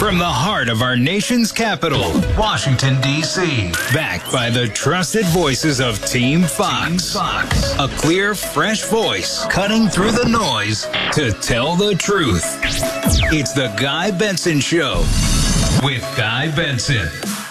From the heart of our nation's capital, Washington, D.C. Backed by the trusted voices of Team Fox. A clear, fresh voice cutting through the noise to tell the truth. It's the Guy Benson Show with Guy Benson.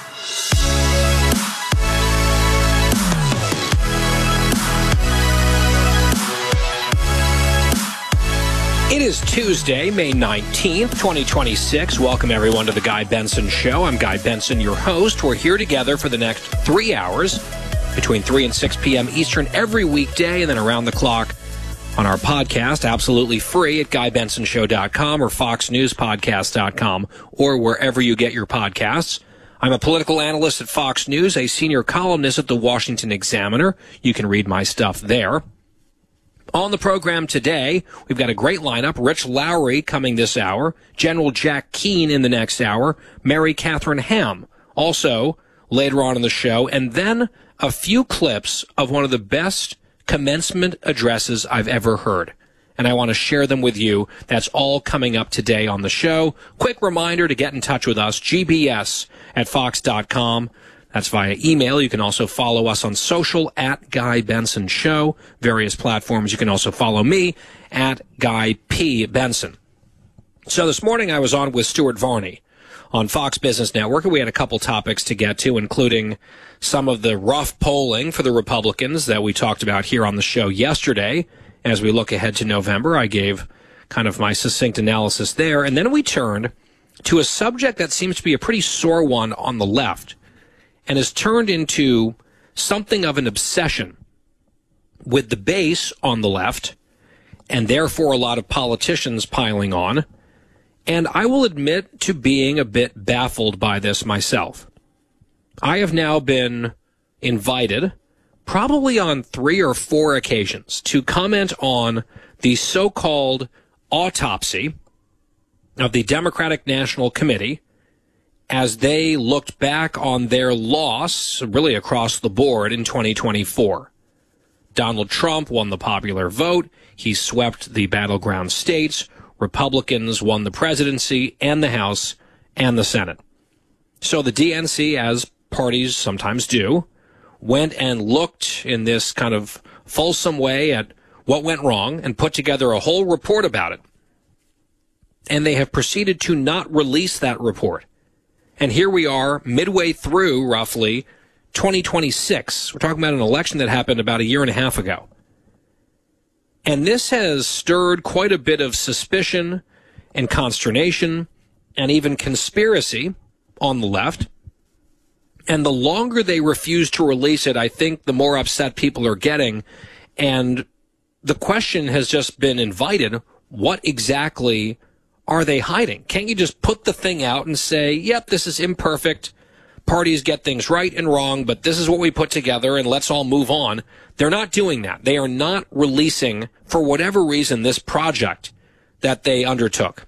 It is Tuesday, May 19th, 2026. Welcome, everyone, to the Guy Benson Show. I'm Guy Benson, your host. We're here together for the next 3 hours, between 3 and 6 p.m. Eastern, every weekday, and then around the clock on our podcast, absolutely free at GuyBensonShow.com or FoxNewsPodcast.com or wherever you get your podcasts. I'm a political analyst at Fox News, a senior columnist at the Washington Examiner. You can read my stuff there. On the program today, we've got a great lineup. Rich Lowry coming this hour, General Jack Keane in the next hour, Mary Catherine Ham also later on in the show, and then a few clips of one of the best commencement addresses I've ever heard. And I want to share them with you. That's all coming up today on the show. Quick reminder to get in touch with us, gbs@fox.com. That's via email. You can also follow us on social at Guy Benson Show, various platforms. You can also follow me at Guy P. Benson. So this morning I was on with Stuart Varney on Fox Business Network, and we had a couple topics to get to, including some of the rough polling for the Republicans that we talked about here on the show yesterday. As we look ahead to November, I gave kind of my succinct analysis there. And then we turned to a subject that seems to be a pretty sore one on the left, and has turned into something of an obsession with the base on the left, and therefore a lot of politicians piling on. And I will admit to being a bit baffled by this myself. I have now been invited, probably on 3 or 4 occasions, to comment on the so-called autopsy of the Democratic National Committee as they looked back on their loss, really across the board, in 2024. Donald Trump won the popular vote. He swept the battleground states. Republicans won the presidency and the House and the Senate. So the DNC, as parties sometimes do, went and looked in this kind of fulsome way at what went wrong and put together a whole report about it. And they have proceeded to not release that report. And here we are, midway through, roughly, 2026. We're talking about an election that happened about a year and a half ago. And this has stirred quite a bit of suspicion and consternation and even conspiracy on the left. And the longer they refuse to release it, I think the more upset people are getting. And the question has just been invited, what exactly are they hiding? Can't you just put the thing out and say, yep, this is imperfect, parties get things right and wrong, but this is what we put together and let's all move on? They're not doing that. They are not releasing, for whatever reason, this project that they undertook.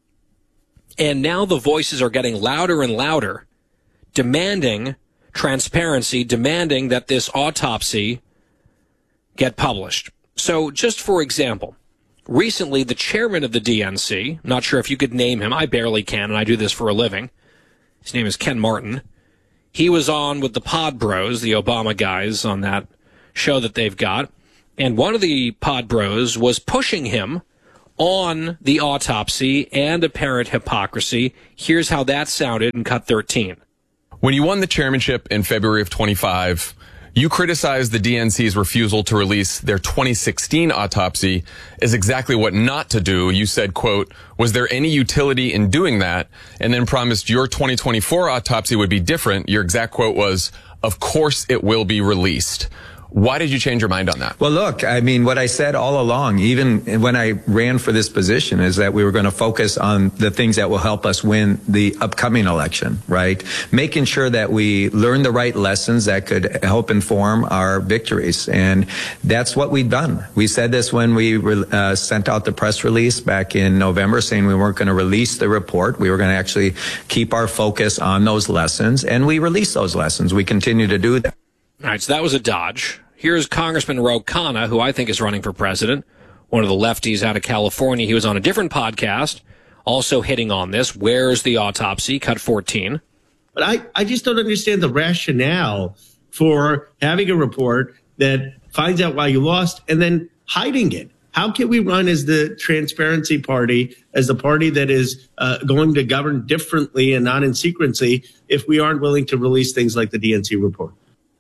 And now the voices are getting louder and louder, demanding transparency, demanding that this autopsy get published. So just for example, recently, the chairman of the DNC, not sure if you could name him, I barely can, and I do this for a living. His name is Ken Martin. He was on with the Pod Bros, the Obama guys, on that show that they've got. And one of the Pod Bros was pushing him on the autopsy and apparent hypocrisy. Here's how that sounded in Cut 13. When you won the chairmanship in February of 25, you criticized the DNC's refusal to release their 2016 autopsy as exactly what not to do. You said, quote, was there any utility in doing that? And then promised your 2024 autopsy would be different. Your exact quote was, of course it will be released. Why did you change your mind on that? Well, look, I mean, what I said all along, even when I ran for this position, is that we were going to focus on the things that will help us win the upcoming election, right? Making sure that we learn the right lessons that could help inform our victories. And that's what we've done. We said this when we sent out the press release back in November saying we weren't going to release the report. We were going to actually keep our focus on those lessons. And we released those lessons. We continue to do that. All right, so that was a dodge. Here's Congressman Ro Khanna, who I think is running for president, one of the lefties out of California. He was on a different podcast also hitting on this. Where's the autopsy? Cut 14. But I just don't understand the rationale for having a report that finds out why you lost and then hiding it. How can we run as the transparency party, as the party that is going to govern differently and not in secrecy, if we aren't willing to release things like the DNC report?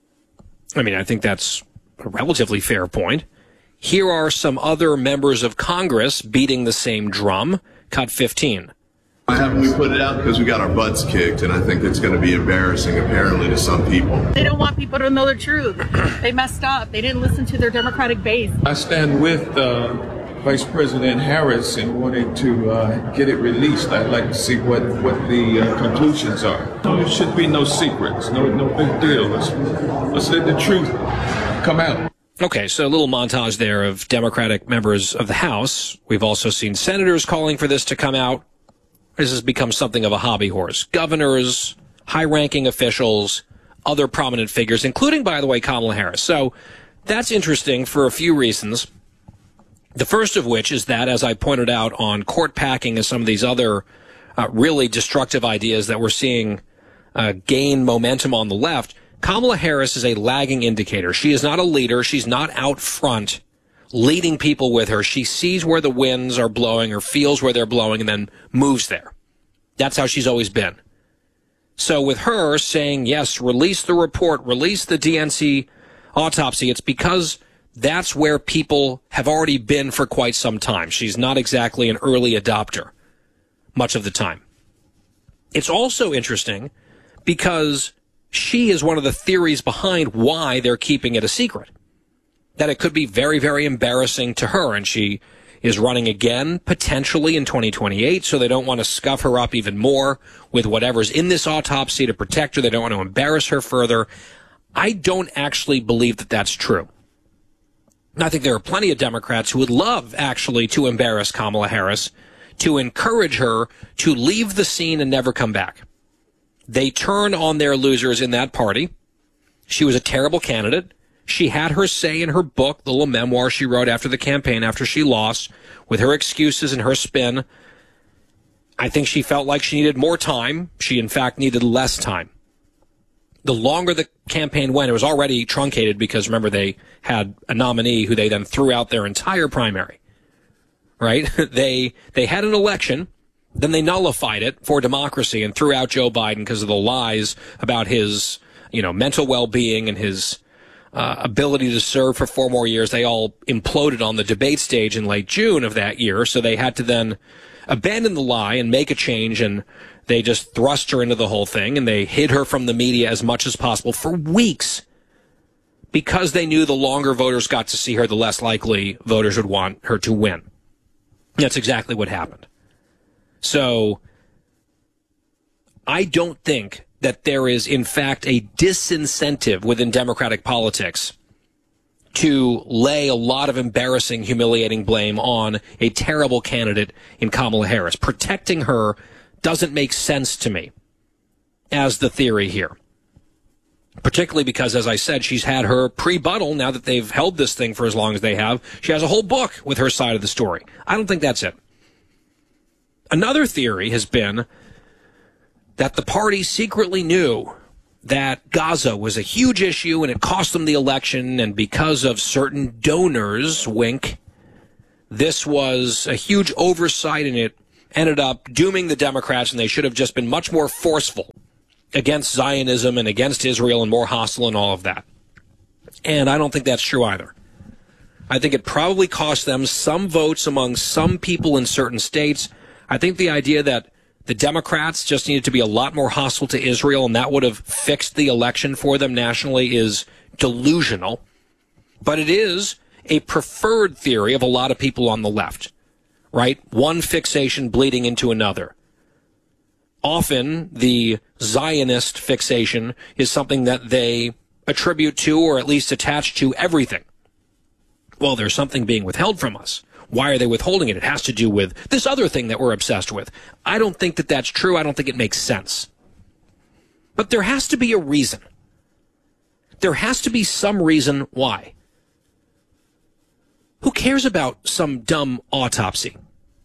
I mean, I think that's a relatively fair point. Here are some other members of Congress beating the same drum. Cut 15. Why haven't we put it out? Because we got our butts kicked, and I think it's going to be embarrassing, apparently, to some people. They don't want people to know the truth. They messed up. They didn't listen to their Democratic base. I stand with Vice President Harris in wanting to get it released. I'd like to see what the conclusions are. There should be no secrets, no big deal. Let's let the truth come out. Okay, so a little montage there of Democratic members of the House. We've also seen senators calling for this to come out. This has become something of a hobby horse. Governors, high-ranking officials, other prominent figures, including, by the way, Kamala Harris. So that's interesting for a few reasons. The first of which is that, as I pointed out on court packing and some of these other really destructive ideas that we're seeing gain momentum on the left, Kamala Harris is a lagging indicator. She is not a leader. She's not out front leading people with her. She sees where the winds are blowing or feels where they're blowing and then moves there. That's how she's always been. So with her saying, yes, release the report, release the DNC autopsy, it's because that's where people have already been for quite some time. She's not exactly an early adopter much of the time. It's also interesting because she is one of the theories behind why they're keeping it a secret. That it could be very, very embarrassing to her, and she is running again, potentially in 2028, so they don't want to scuff her up even more with whatever's in this autopsy to protect her. They don't want to embarrass her further. I don't actually believe that that's true. I think there are plenty of Democrats who would love, actually, to embarrass Kamala Harris, to encourage her to leave the scene and never come back. They turn on their losers in that party. She was a terrible candidate. She had her say in her book, the little memoir she wrote after the campaign, after she lost, with her excuses and her spin. I think she felt like she needed more time. She, in fact, needed less time. The longer the campaign went, it was already truncated because, remember, they had a nominee who they then threw out their entire primary, right? They had an election, then they nullified it for democracy and threw out Joe Biden because of the lies about his, mental well-being and his ability to serve for 4 more years. They all imploded on the debate stage in late June of that year, so they had to then abandon the lie and make a change, and they just thrust her into the whole thing, and they hid her from the media as much as possible for weeks because they knew the longer voters got to see her, the less likely voters would want her to win. That's exactly what happened. So I don't think that there is, in fact, a disincentive within Democratic politics to lay a lot of embarrassing, humiliating blame on a terrible candidate in Kamala Harris. Protecting her doesn't make sense to me as the theory here. Particularly because, as I said, she's had her pre-buttal now that they've held this thing for as long as they have. She has a whole book with her side of the story. I don't think that's it. Another theory has been that the party secretly knew that Gaza was a huge issue and it cost them the election, and because of certain donors, wink, this was a huge oversight and it ended up dooming the Democrats, and they should have just been much more forceful against Zionism and against Israel and more hostile and all of that. And I don't think that's true either. I think it probably cost them some votes among some people in certain states. I think the idea that the Democrats just needed to be a lot more hostile to Israel and that would have fixed the election for them nationally is delusional. But it is a preferred theory of a lot of people on the left, right? One fixation bleeding into another. Often the Zionist fixation is something that they attribute to or at least attach to everything. Well, there's something being withheld from us. Why are they withholding it? It has to do with this other thing that we're obsessed with. I don't think that that's true. I don't think it makes sense. But there has to be a reason. There has to be some reason why. Who cares about some dumb autopsy?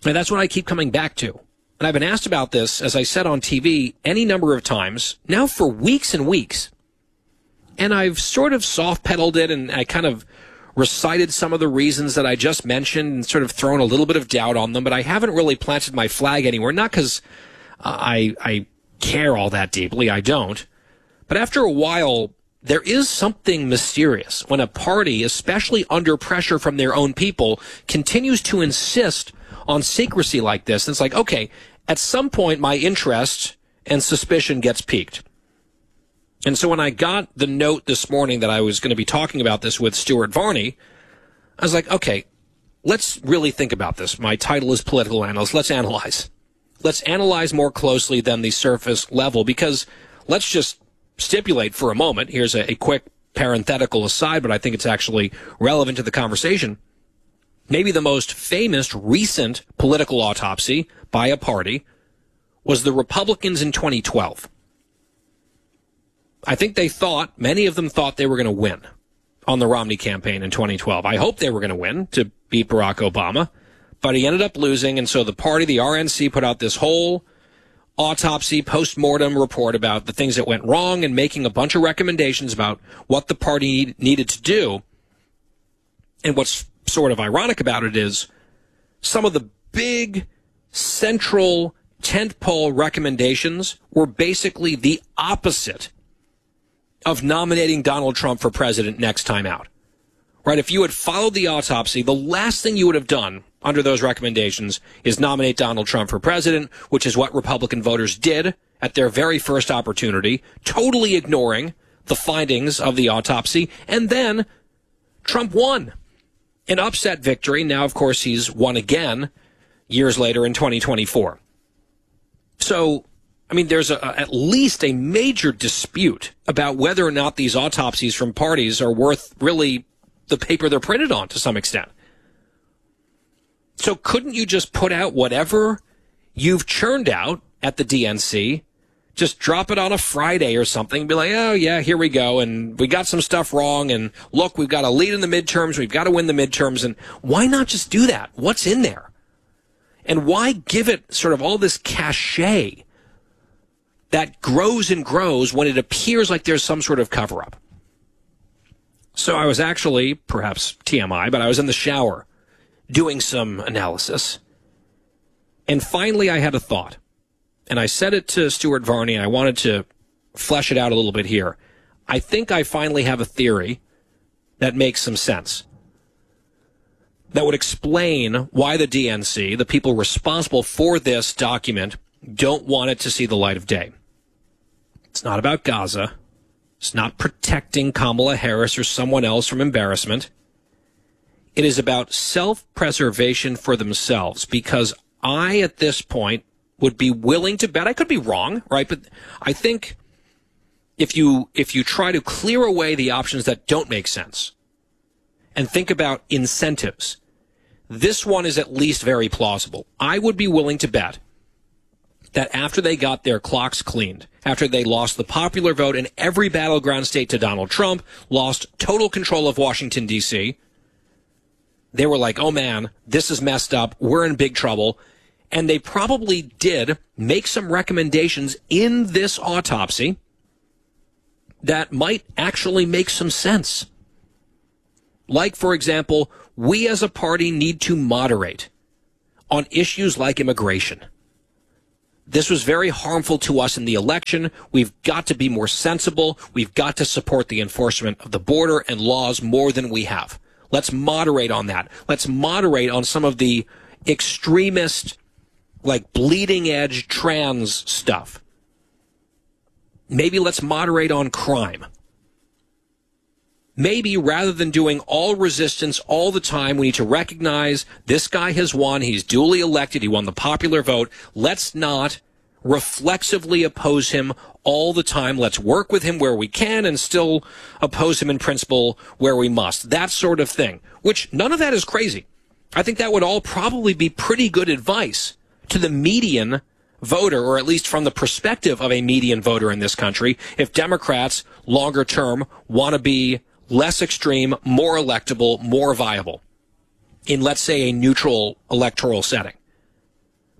And that's what I keep coming back to. And I've been asked about this, as I said on TV, any number of times, now for weeks and weeks. And I've sort of soft-pedaled it, and I kind of recited some of the reasons that I just mentioned and sort of thrown a little bit of doubt on them, but I haven't really planted my flag anywhere, not because I care all that deeply, I don't. But after a while, there is something mysterious when a party, especially under pressure from their own people, continues to insist on secrecy like this. And it's like, okay, at some point my interest and suspicion gets piqued. And so when I got the note this morning that I was going to be talking about this with Stuart Varney, I was like, okay, let's really think about this. My title is political analyst. Let's analyze. Let's analyze more closely than the surface level, because let's just stipulate for a moment. Here's a quick parenthetical aside, but I think it's actually relevant to the conversation. Maybe the most famous recent political autopsy by a party was the Republicans in 2012. I think many of them thought they were going to win on the Romney campaign in 2012. I hope they were going to win to beat Barack Obama, but he ended up losing, and so the party, the RNC, put out this whole autopsy post-mortem report about the things that went wrong and making a bunch of recommendations about what the party needed to do. And what's sort of ironic about it is some of the big central tentpole recommendations were basically the opposite of nominating Donald Trump for president next time out. Right? If you had followed the autopsy, the last thing you would have done under those recommendations is nominate Donald Trump for president, which is what Republican voters did at their very first opportunity, totally ignoring the findings of the autopsy. And then Trump won an upset victory. Now, of course, he's won again years later in 2024. So, I mean, there's at least a major dispute about whether or not these autopsies from parties are worth really the paper they're printed on to some extent. So couldn't you just put out whatever you've churned out at the DNC, just drop it on a Friday or something, and be like, oh, yeah, here we go, and we got some stuff wrong, and look, we've got a lead in the midterms, we've got to win the midterms, and why not just do that? What's in there? And why give it sort of all this cachet that grows and grows when it appears like there's some sort of cover-up? So I was actually, perhaps TMI, but I was in the shower doing some analysis. And finally I had a thought. And I said it to Stuart Varney, and I wanted to flesh it out a little bit here. I think I finally have a theory that makes some sense, that would explain why the DNC, the people responsible for this document, don't want it to see the light of day. It's not about Gaza. It's not protecting Kamala Harris or someone else from embarrassment. It is about self-preservation for themselves, because I, at this point, would be willing to bet, I could be wrong, right? But I think if you try to clear away the options that don't make sense and think about incentives, this one is at least very plausible. I would be willing to bet that after they got their clocks cleaned, after they lost the popular vote in every battleground state to Donald Trump, lost total control of Washington, D.C., they were like, oh man, this is messed up, we're in big trouble. And they probably did make some recommendations in this autopsy that might actually make some sense. Like, for example, we as a party need to moderate on issues like immigration. This was very harmful to us in the election. We've got to be more sensible. We've got to support the enforcement of the border and laws more than we have. Let's moderate on that. Let's moderate on some of the extremist, like bleeding edge trans stuff. Maybe let's moderate on crime. Maybe rather than doing all resistance all the time, we need to recognize this guy has won. He's duly elected. He won the popular vote. Let's not reflexively oppose him all the time. Let's work with him where we can and still oppose him in principle where we must. That sort of thing, which none of that is crazy. I think that would all probably be pretty good advice to the median voter, or at least from the perspective of a median voter in this country, if Democrats, longer term, want to be less extreme, more electable, more viable in, let's say, a neutral electoral setting.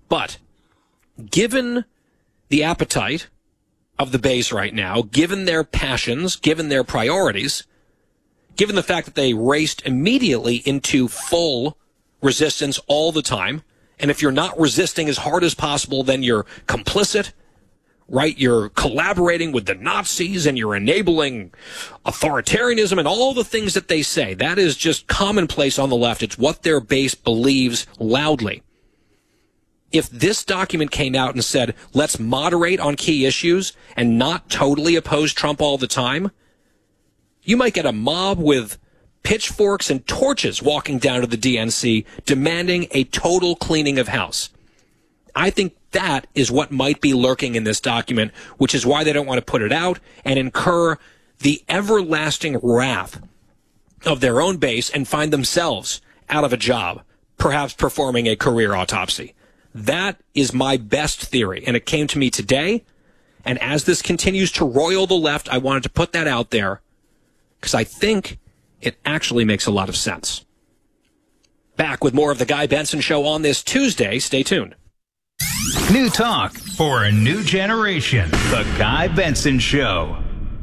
But given the appetite of the base right now, given their passions, given their priorities, given the fact that they raced immediately into full resistance all the time, and if you're not resisting as hard as possible, then you're complicit, right? You're collaborating with the Nazis and you're enabling authoritarianism and all the things that they say. That is just commonplace on the left. It's what their base believes loudly. If this document came out and said, let's moderate on key issues and not totally oppose Trump all the time, you might get a mob with pitchforks and torches walking down to the DNC demanding a total cleaning of house. I think that is what might be lurking in this document, which is why they don't want to put it out and incur the everlasting wrath of their own base and find themselves out of a job, perhaps performing a career autopsy. That is my best theory, and it came to me today. And as this continues to roil the left, I wanted to put that out there because I think it actually makes a lot of sense. Back with more of the Guy Benson Show on this Tuesday. Stay tuned. New talk for a new generation. The Guy Benson Show.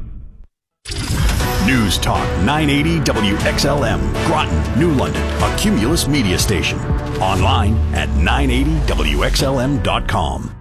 News Talk 980 WXLM, Groton, New London, a Cumulus media station. Online at 980WXLM.com.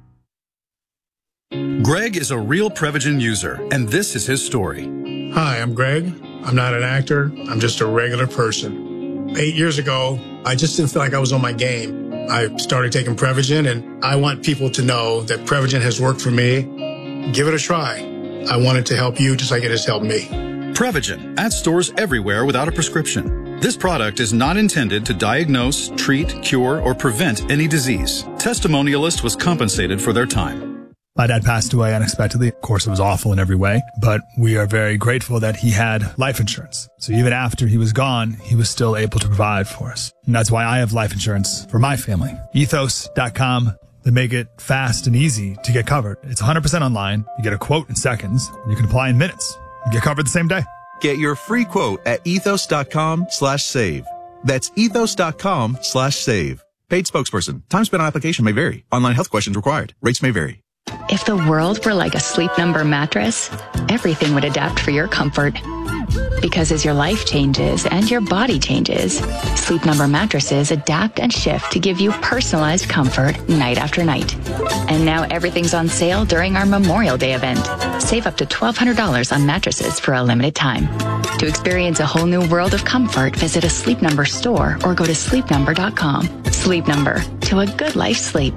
Greg is a real Prevagen user, and this is his story. Hi, I'm Greg. I'm not an actor. I'm just a regular person. 8 years ago, I just didn't feel like I was on my game. I started taking Prevagen, and I want people to know that Prevagen has worked for me. Give it a try. I want it to help you just like it has helped me. Prevagen, at stores everywhere without a prescription. This product is not intended to diagnose, treat, cure, or prevent any disease. Testimonialist was compensated for their time. My dad passed away unexpectedly. Of course, it was awful in every way, but we are very grateful that he had life insurance. So even after he was gone, he was still able to provide for us. And that's why I have life insurance for my family. Ethos.com. They make it fast and easy to get covered. It's 100% online. You get a quote in seconds, and you can apply in minutes. You get covered the same day. Get your free quote at ethos.com/save. That's ethos.com/save. Paid spokesperson. Time spent on application may vary. Online health questions required. Rates may vary. If the world were like a Sleep Number mattress, everything would adapt for your comfort. Because as your life changes and your body changes, Sleep Number mattresses adapt and shift to give you personalized comfort night after night. And now everything's on sale during our Memorial Day event. Save up to $1,200 on mattresses for a limited time. To experience a whole new world of comfort, visit a Sleep Number store or go to sleepnumber.com. Sleep Number, to a good life sleep.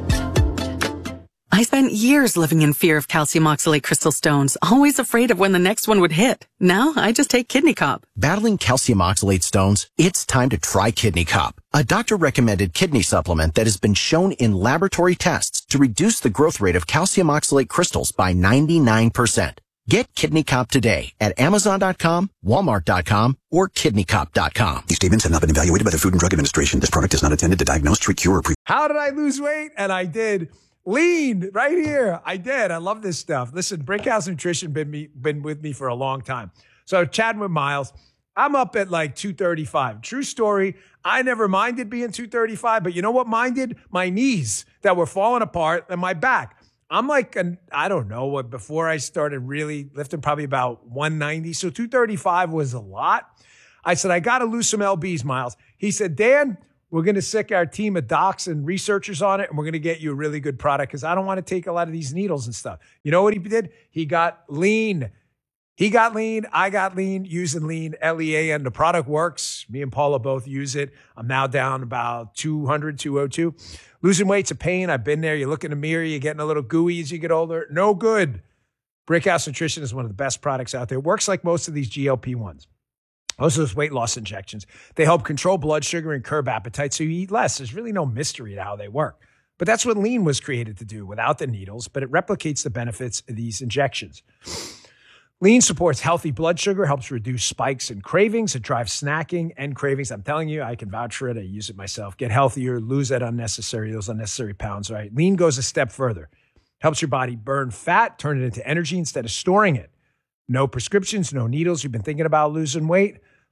I spent years living in fear of calcium oxalate crystal stones, always afraid of when the next one would hit. Now I just take Kidney Cop. Battling calcium oxalate stones? It's time to try Kidney Cop, a doctor-recommended kidney supplement that has been shown in laboratory tests to reduce the growth rate of calcium oxalate crystals by 99%. Get Kidney Cop today at Amazon.com, Walmart.com, or KidneyCop.com. These statements have not been evaluated by the Food and Drug Administration. This product is not intended to diagnose, treat, cure, or How did I lose weight? And I did. Lean right here. I did. I love this stuff. Listen, Brickhouse Nutrition been with me for a long time. So chatting with Miles, I'm up at like 235. True story. I never minded being 235, but you know what minded? My knees that were falling apart and my back. I'm like, I don't know what, before I started really lifting, probably about 190. So 235 was a lot. I said, I got to lose some LBs, Miles. He said, Dan, we're going to sick our team of docs and researchers on it, and we're going to get you a really good product because I don't want to take a lot of these needles and stuff. You know what he did? He got lean. He got lean. I got lean using lean, LEAN. The product works. Me and Paula both use it. I'm now down about 200, 202. Losing weight's a pain. I've been there. You look in the mirror, you're getting a little gooey as you get older. No good. Brickhouse Nutrition is one of the best products out there. It works like most of these GLP-1s. Most of those weight loss injections. They help control blood sugar and curb appetite so you eat less. There's really no mystery to how they work. But that's what lean was created to do without the needles, but it replicates the benefits of these injections. Lean supports healthy blood sugar, helps reduce spikes and cravings. It drives snacking and cravings. I'm telling you, I can vouch for it. I use it myself. Get healthier, lose those unnecessary pounds, right? Lean goes a step further. Helps your body burn fat, turn it into energy instead of storing it. No prescriptions, no needles. You've been thinking about losing weight?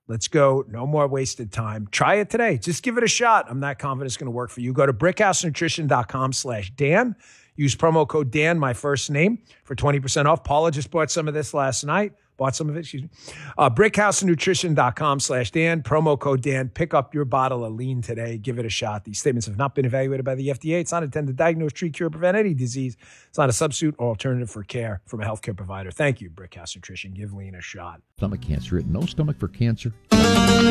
Let's go. No more wasted time. Try it today. Just give it a shot. I'm not confident it's going to work for you. Go to brickhousenutrition.com/Dan. Use promo code Dan, my first name, for 20% off. Paula just bought some of this last night. Bought some of it, excuse me. Brickhousenutrition.com/Dan. Promo code Dan. Pick up your bottle of lean today. Give it a shot. These statements have not been evaluated by the FDA. It's not intended to diagnose, treat, cure, prevent any disease. It's not a substitute or alternative for care from a healthcare provider. Thank you, Brickhouse Nutrition. Give lean a shot. Stomach cancer. No stomach for cancer.